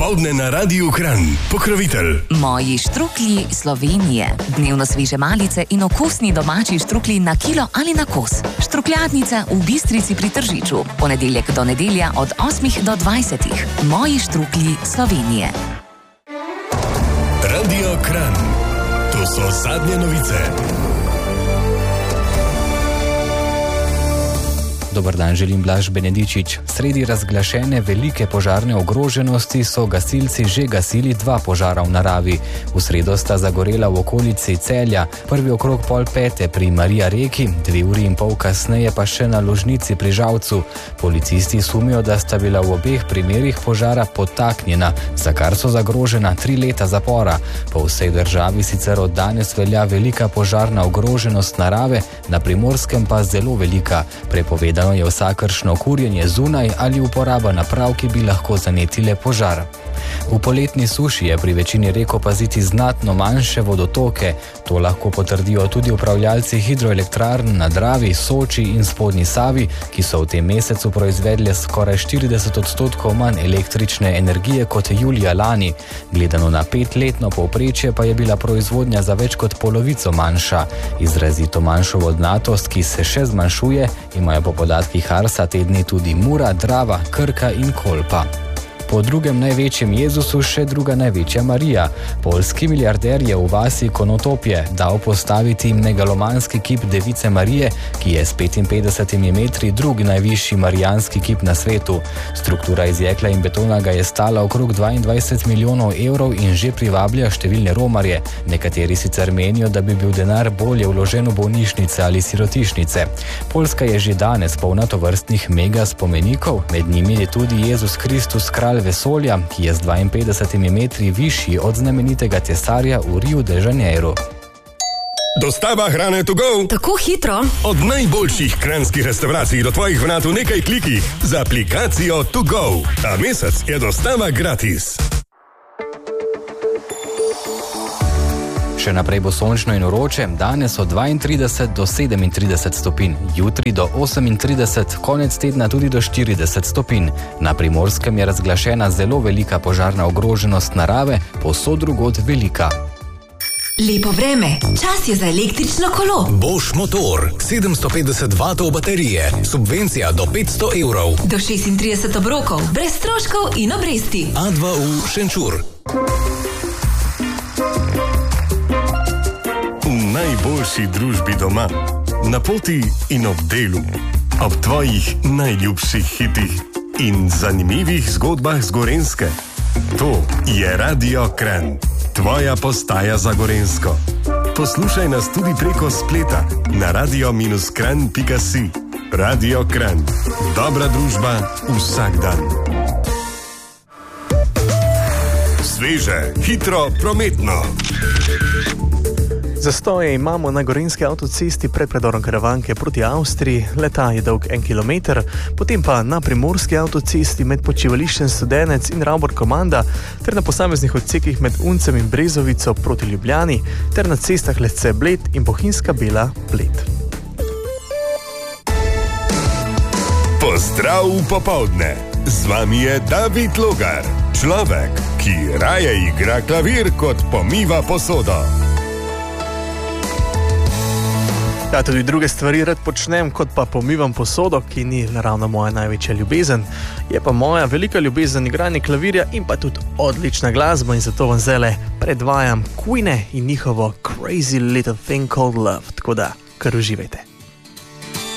Popoldne na Radiu Kranj. Pokrovitelj Moji štruklji Slovenije. Dnevno sveže malice in okusni domači štruklji na kilo ali na kos. Štrukljadnica v Bistrici pri Tržiču. Ponedeljek do nedelja od 8 do 20. Moji štruklji Slovenije. Radio Kranj. To so zadnje novice. Dobar dan, želim Blaž Benedičič. Sredi razglašene velike požarne ogroženosti so gasilci že gasili 2 požara v naravi. V sredo sta zagorela v okolici Celja, prvi okrog 4:30 pri Marija Reki, 2 uri in pol kasneje pa še na Ložnici pri Žalcu. Policisti sumijo, da sta bila v obeh primerih požara podtaknjena, za kar so zagrožena 3 leta zapora. Po vsej državi sicer od danes velja velika požarna ogroženost narave, na Primorskem pa zelo velika. Prepovedano je vsakršno kurjenje zunaj ali uporaba naprav, ki bi lahko zanetile požar. V poletni suši je pri večini rek opaziti znatno manjše vodotoke. To lahko potrdijo tudi upravljalci hidroelektrarn na Dravi, Soči in Spodnji Savi, ki so v tem mesecu proizvedli skoraj 40% manj električne energije kot julija lani. Gledano na 5-letno povprečje pa je bila proizvodnja za več kot polovico manjša. Izrazito manjšo vodnatost, ki se še zmanjšuje, imajo po podatkih Arsa te dni tudi Mura, Drava, Krka in Kolpa. Po drugem največjem Jezusu še druga največja Marija. Poljski milijarder je v vasi Konotopje dal postaviti megalomanski kip Device Marije, ki je s 55 metri drugi najvišji marijanski kip na svetu. Struktura iz jekla in betona ga je stala okrog 22 milijonov evrov in že privablja številne romarje. Nekateri sicer menijo, da bi bil denar bolje vložen v bolnišnice ali sirotišnice. Poljska je že danes polna tovrstnih mega spomenikov, med njimi je tudi Jezus Kristus, kralj vesolja, ki je z 52 metri višji od znamenitega cesarja v Riu de Janeiro. Dostava hrane to go. Tako hitro. Od najboljših kranjskih restavracij do tvojih vrat v nekaj klikih z aplikacijo To Go. Ta mesec je dostava gratis. Še naprej bo sončno in vroče, danes od 32 do 37 stopinj, jutri do 38, konec tedna tudi do 40 stopinj. Na Primorskem je razglašena zelo velika požarna ogroženost narave, povsod drugod velika. Lepo vreme, čas je za električno kolo. Bosch motor, 750 vatov baterije, subvencija do 500 evrov. Do 36 obrokov, brez stroškov in obresti. A2U Šenčur. V najboljši družbi doma, na poti in ob delu, ob tvojih najljubših hitih in zanimivih zgodbah z Gorenjske. To je Radio Kranj, tvoja postaja za Gorenjsko. Poslušaj nas tudi preko spleta na radio-kranj.si. Radio Kranj, dobra družba vsak dan. Sveže, hitro, prometno. Zastoje imamo na gorenjski avtocesti pred predorom Karavanke proti Avstriji, leta je dolg 1 kilometer, potem pa na primorski avtocesti med počivališčem Studenec in Ravbor Komanda, ter na posameznih odsekih med Uncem in Brezovico proti Ljubljani, ter na cestah Lesce Bled in Bohinjska Bela Bled. Pozdrav v popoldne, z vami je David Logar, človek, ki raje igra klavir kot pomiva posodo. Ja, tudi druge stvari rad počnem, kot pa pomivam posodo, ki ni ravno moja največja ljubezen. Je pa moja velika ljubezen igranje klavirja in pa tudi odlična glasba in zato vam zdajle predvajam Queene in njihovo Crazy Little Thing Called Love. Tako da, kar uživajte.